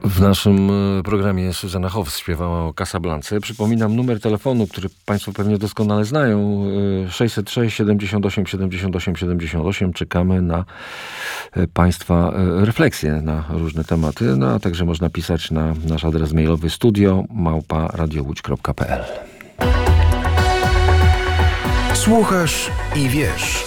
W naszym programie Zuzanna Hoff śpiewała o Casablance. Przypominam numer telefonu, który Państwo pewnie doskonale znają. 606 78 78 78. Czekamy na Państwa refleksje na różne tematy. No, a także można pisać na nasz adres mailowy studio@radiołódź.pl. Słuchasz i wiesz.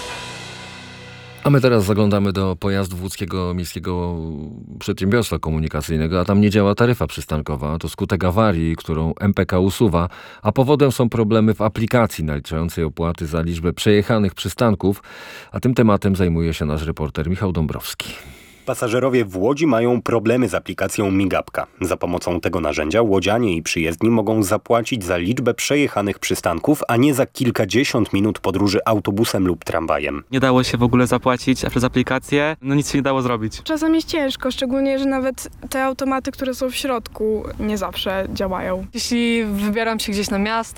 A my teraz zaglądamy do pojazdów Łódzkiego Miejskiego Przedsiębiorstwa Komunikacyjnego, a tam nie działa taryfa przystankowa. To skutek awarii, którą MPK usuwa, a powodem są problemy w aplikacji naliczającej opłaty za liczbę przejechanych przystanków, a tym tematem zajmuje się nasz reporter Michał Dąbrowski. Pasażerowie w Łodzi mają problemy z aplikacją Migapka. Za pomocą tego narzędzia łodzianie i przyjezdni mogą zapłacić za liczbę przejechanych przystanków, a nie za kilkadziesiąt minut podróży autobusem lub tramwajem. Nie dało się w ogóle zapłacić przez aplikację, nic się nie dało zrobić. Czasem jest ciężko, szczególnie, że nawet te automaty, które są w środku, nie zawsze działają. Jeśli wybieram się gdzieś na miasto,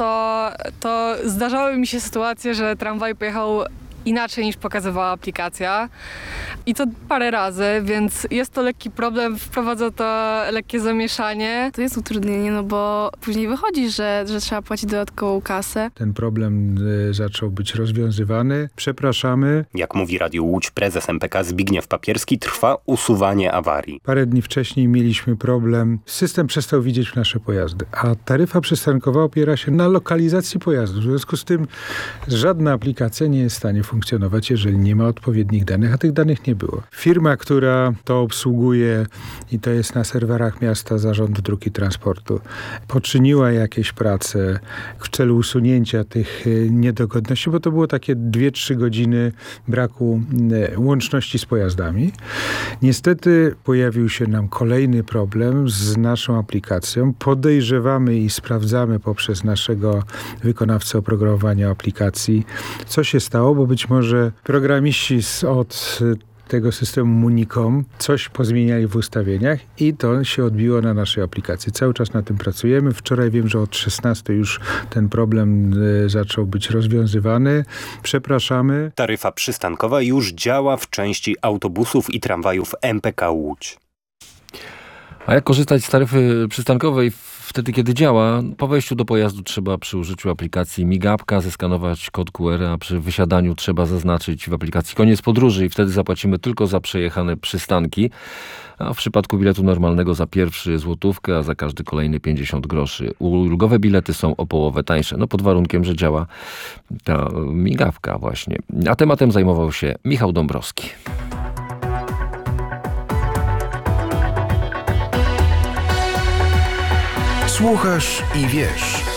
to zdarzały mi się sytuacje, że tramwaj pojechał inaczej niż pokazywała aplikacja i to parę razy, więc jest to lekki problem, wprowadza to lekkie zamieszanie. To jest utrudnienie, no bo później wychodzi, że trzeba płacić dodatkową kasę. Ten problem zaczął być rozwiązywany. Przepraszamy. Jak mówi Radio Łódź prezes MPK Zbigniew Papierski, trwa usuwanie awarii. Parę dni wcześniej mieliśmy problem. System przestał widzieć nasze pojazdy, a taryfa przystankowa opiera się na lokalizacji pojazdu. W związku z tym żadna aplikacja nie jest w stanie funkcjonować, jeżeli nie ma odpowiednich danych, a tych danych nie było. Firma, która to obsługuje i to jest na serwerach miasta Zarządu Dróg i Transportu, poczyniła jakieś prace w celu usunięcia tych niedogodności, bo to było takie 2-3 godziny braku łączności z pojazdami. Niestety pojawił się nam kolejny problem z naszą aplikacją. Podejrzewamy i sprawdzamy poprzez naszego wykonawcę oprogramowania aplikacji, co się stało, bo być może programiści od tego systemu Municom coś pozmieniali w ustawieniach i to się odbiło na naszej aplikacji. Cały czas na tym pracujemy. Wczoraj wiem, że od 16 już ten problem zaczął być rozwiązywany. Przepraszamy. Taryfa przystankowa już działa w części autobusów i tramwajów MPK Łódź. A jak korzystać z taryfy przystankowej wtedy, kiedy działa? Po wejściu do pojazdu trzeba przy użyciu aplikacji Migapka zeskanować kod QR, a przy wysiadaniu trzeba zaznaczyć w aplikacji koniec podróży i wtedy zapłacimy tylko za przejechane przystanki. A w przypadku biletu normalnego za pierwszy złotówkę, a za każdy kolejny 50 groszy. Ulgowe bilety są o połowę tańsze. No pod warunkiem, że działa ta migawka właśnie. A tematem zajmował się Michał Dąbrowski. Słuchasz i wiesz.